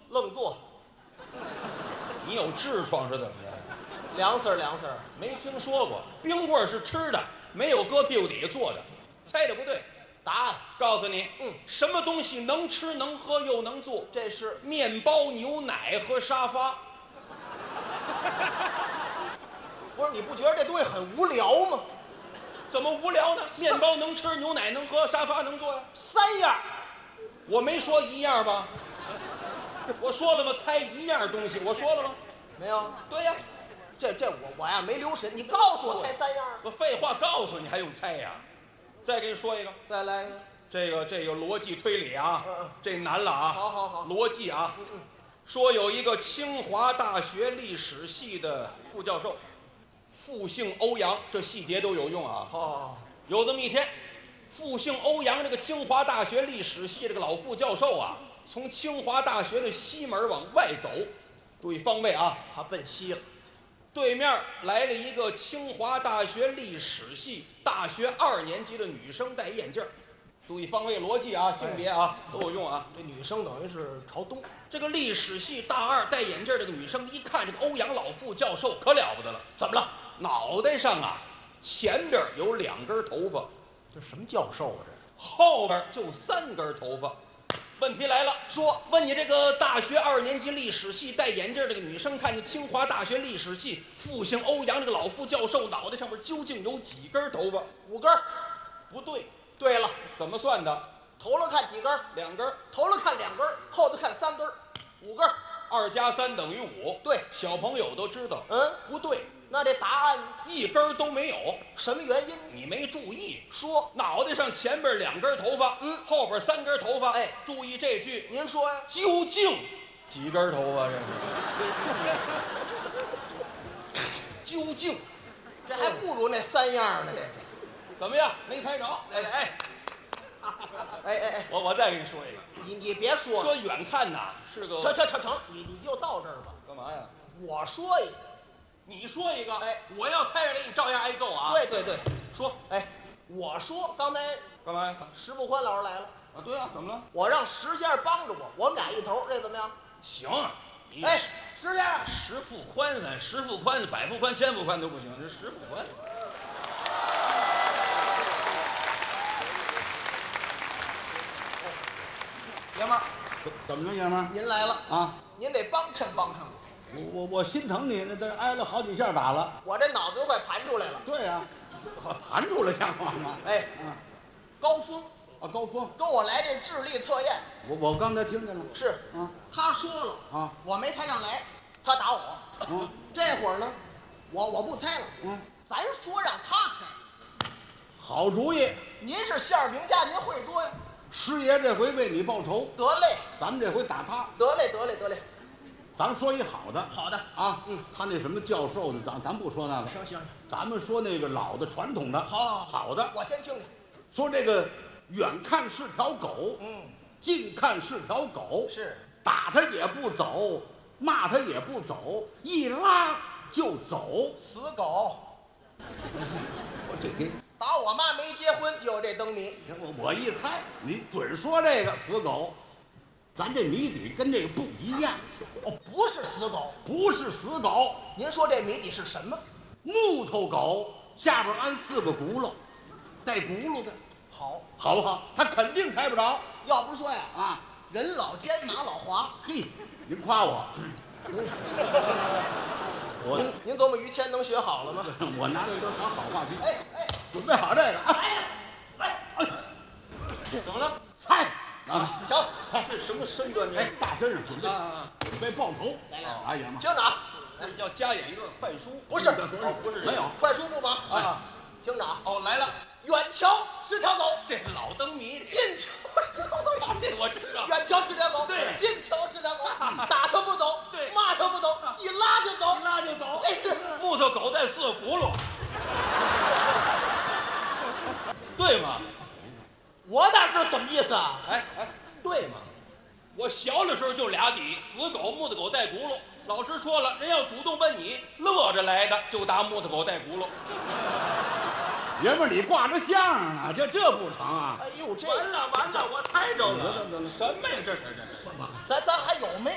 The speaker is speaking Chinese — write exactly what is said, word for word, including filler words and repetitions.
愣坐。 你有痔疮是怎么着？ 凉丝儿凉丝儿， 没听说过，冰棍儿是吃的，没有搁屁股底下坐的，猜的不对。 答案告诉你， 嗯， 什么东西能吃能喝又能坐？ 这是面包、牛奶和沙发。 不是？你不觉得这东西很无聊吗？ 怎么无聊呢？面包能吃，牛奶能喝，沙发能坐呀。 三样， 我没说一样吧？我说了吗？猜一样东西，我说了吗？ 没有？ 对呀。 这这我我呀没留神，你告诉我猜三样。 我废话告诉你，还用猜呀？再给你说一个， 再来一个。 这个这个逻辑推理啊， 嗯嗯这难了啊。 好好好， 逻辑啊。 嗯嗯， 说有一个清华大学历史系的副教授，复姓欧阳，这细节都有用啊。 哦， 有这么一天，复姓欧阳这个清华大学历史系这个老副教授啊，从清华大学的西门往外走，注意方位啊， 他奔西了。 对面来了一个清华大学历史系大学二年级的女生，戴眼镜，注意方位逻辑啊，性别啊都有用啊。 这女生等于是朝东。 这个历史系大二戴眼镜这个女生一看这个欧阳老副教授可了不得了， 怎么了？ 脑袋上啊前边有两根头发， 这什么教授啊？这后边就三根头发。问题来了， 说问你这个大学二年级历史系戴眼镜这个女生，看见清华大学历史系复姓欧阳这个老副教授脑袋上面究竟有几根头发？ 五根儿。 不对， 对了， 怎么算的？ 头了看几根儿？ 两根， 头了看两根儿，后头看三根儿，五根儿。 二加三等于五。 对， 小朋友都知道。 嗯， 不对， 那这答案一根都没有。 什么原因？ 你没注意， 说， 脑袋上前边两根头发， 嗯， 后边三根头发。 哎， 注意这句， 您说呀？ 究竟几根头发？这是究竟这还不如那三样呢。这个， 怎么样？没猜着？哎哎哎哎哎， 我我再给你说一个， 你你别说了， 说远看呐是个成成成成，你你就到这儿吧。 干嘛呀？ 我说一个， 你说一个， 哎， 我要猜着了，你照样挨揍啊！ 对对对， 说哎，我说刚才干嘛呀？ 石富宽老师来了， 啊，对啊，怎么了？ 我让石先生帮着我，我们俩一头，这怎么样？ 行，你哎，石先生， 十副宽咱十副宽，百副宽、千副宽都不行，这十副宽。 爷们儿， 怎么着，爷们儿您来了， 啊？ 您得帮衬帮衬我， 我我我心疼你，那都挨了好几下打了。 我这脑子都快盘出来了。 对呀、啊，盘出来像话吗？ 哎， 啊高峰啊，高峰， 跟我来这智力测验， 我我刚才听见了。 是啊， 他说了啊， 我没猜上来，他打我。 嗯， 这会儿呢，我我不猜了， 嗯， 咱说让他猜。 好主意， 您是馅儿饼家，您会多呀？ 师爷这回为你报仇， 得嘞， 咱们这回打他。 得嘞，得嘞，得嘞。 咱们说一好的好的， 啊，嗯，他那什么教授的，咱咱不说那个， 行行， 咱们说那个老的传统的， 好好好的。 我先听听。 说这个远看是条狗， 嗯， 近看是条狗， 是打他也不走，骂他也不走，一拉就走。 死狗， 我这给打我妈没结婚就有这灯谜。 我我一猜，你准说这个死狗，咱这谜底跟这个不一样， 哦，不是死狗， 不是死狗， 您说这谜底是什么？ 木头狗下边安四个轱辘，带轱辘的， 好， 好不好？他肯定猜不着要不是说呀， 啊！ 人老奸马老滑。 嘿，您夸我，我您您琢磨于谦能学好了吗？ 我拿这都当好话题， 哎哎， 准备好这个啊！ 来来，哎怎么了？ 猜啊！ 行， 这什么身段？这哎，大身上准备啊， 准备报仇， 来来哎呀妈！ 听着啊， 要加演一段快书？ 不是哦，不是没有快书不忙啊。 听着啊， 哦，来了， 远瞧是条狗， 这老灯谜， 近瞧是条狗。 这我知道。 远瞧是条狗， 对近瞧是条狗，打它不走， 对骂它不走，一拉就走一，拉就走， 这是木头狗带四个轱辘，对吗？ 我哪知道怎么意思啊？ 哎哎，对吗？我小的时候就俩底，死狗、木头狗带轱辘。老师说了，人要主动问你，乐着来的就答木头狗带轱辘。 爷们儿，你挂着相声呢，这这不成啊！ 哎呦，这完了完了，我猜着了。 得了得了什么呀？这这这这。 咱咱还有没